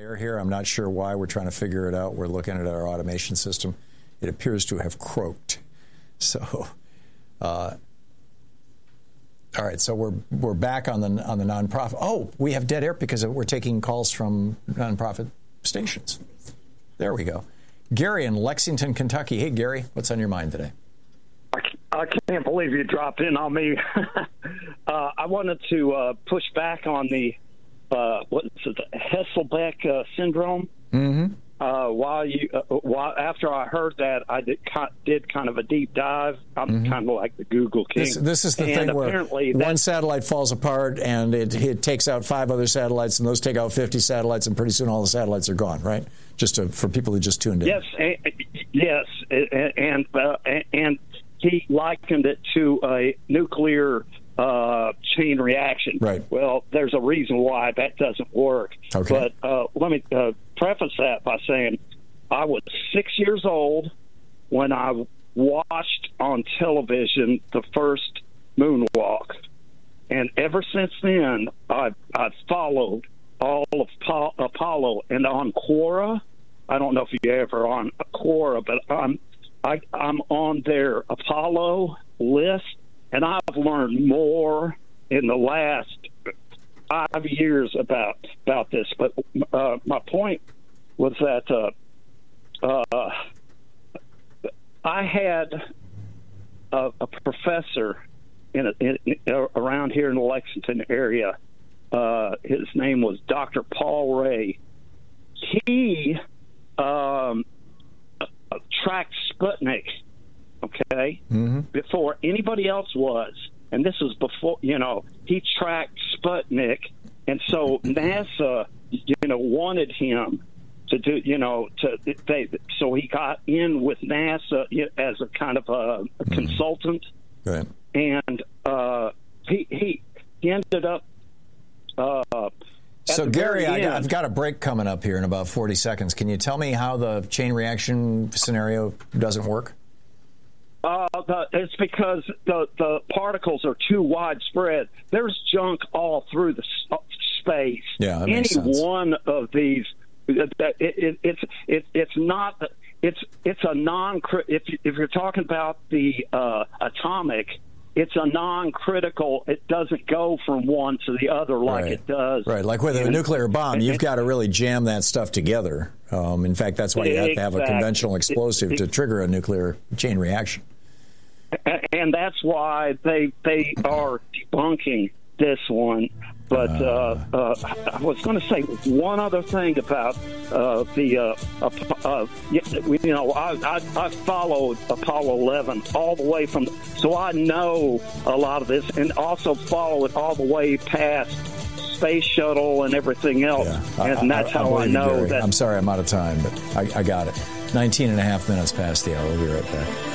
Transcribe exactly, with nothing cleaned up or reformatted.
Here, I'm not sure why. We're trying to figure it out. We're looking at our automation system. It appears to have croaked. So, uh, all right. So we're we're back on the on the nonprofit. Oh, we have dead air because we're taking calls from nonprofit stations. There we go. Gary in Lexington, Kentucky. Hey, Gary, what's on your mind today? I can't believe you dropped in on me. uh, I wanted to uh, push back on the uh, what is it, the Hasselbeck uh, syndrome. Mm-hmm. Uh, while you, uh, while after I heard that, I did, did kind of a deep dive. I'm mm-hmm. kind of like the Google king. This, this is the and thing where one satellite falls apart and it, it takes out five other satellites, and those take out fifty satellites, and pretty soon all the satellites are gone. Right? Just to, for people who just tuned in. Yes, and, yes, and uh, and he likened it to a nuclear uh, chain reaction. Right. Well, there's a reason why that doesn't work. Okay. But uh, let me uh, preface that by saying I was six years old when I watched on television the first moonwalk. And ever since then, I've, I've followed all of pa- Apollo. And on Quora, I don't know if you're ever on Quora, but I'm, I, I'm on their Apollo list. And I've learned more in the last five years about about this. But uh, my point was that uh, uh, I had a, a professor in, a, in, in around here in the Lexington area. Uh, his name was Doctor Paul Ray. He um, tracked Sputnik. Okay, mm-hmm. before anybody else was, and this was before, you know, he tracked Sputnik, and so NASA, you know, wanted him to do, you know, to they, so he got in with NASA as a kind of a, a mm-hmm. consultant, right. and uh, he he he ended up. Uh, So, Gary, I, I've got a break coming up here in about forty seconds. Can you tell me how the chain reaction scenario doesn't work? Uh, the, it's because the, the particles are too widespread. There's junk all through the s- space. Yeah, that Any makes sense. one of these, it, it, it, it's it, it's not. It's it's a non. If if you're talking about the uh, atomic, it's a non-critical. It doesn't go from one to the other like right. it does. Right, like with a and, nuclear bomb, and, you've got to really jam that stuff together. Um, in fact, that's why you have exactly. to have a conventional explosive it, it, to trigger a nuclear chain reaction. And that's why they they are debunking this one. But uh, uh, I was going to say one other thing about uh, the, uh, uh, you know, I, I, I followed Apollo eleven all the way from, so I know a lot of this, and also follow it all the way past Space Shuttle and everything else. Yeah, and I, that's I, how I, I know Gary. that. I'm sorry I'm out of time, but I, I got it. nineteen and a half minutes past the hour. We'll be right back.